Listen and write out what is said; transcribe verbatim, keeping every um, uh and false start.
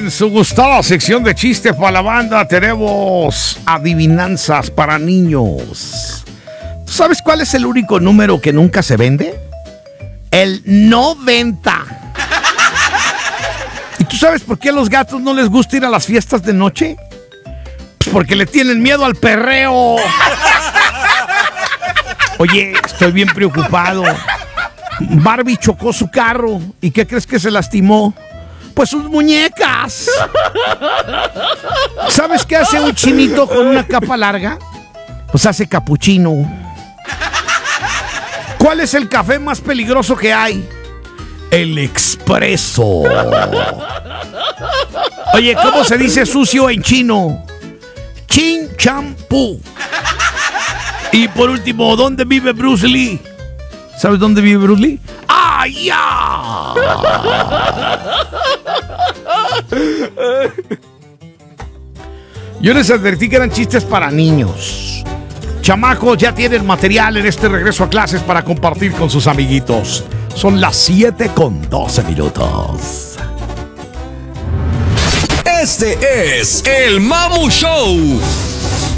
En su gustada sección de chistes para la banda tenemos adivinanzas para niños. ¿Tú sabes cuál es el único número que nunca se vende? El noventa. ¿Y tú sabes por qué a los gatos no les gusta ir a las fiestas de noche? Porque le tienen miedo al perreo. Oye, estoy bien preocupado. Barbie chocó su carro. ¿Y qué crees que se lastimó? Pues sus muñecas. ¿Sabes qué hace un chinito con una capa larga? Pues hace capuchino. ¿Cuál es el café más peligroso que hay? El expreso. Oye, ¿cómo se dice sucio en chino? Chin champú. Y por último, ¿dónde vive Bruce Lee? ¿Sabes dónde vive Bruce Lee? ¡Ah, ya! Yo les advertí que eran chistes para niños. Chamacos, ya tienen material en este regreso a clases para compartir con sus amiguitos. Son las siete con doce minutos. Este es el Mamu Show.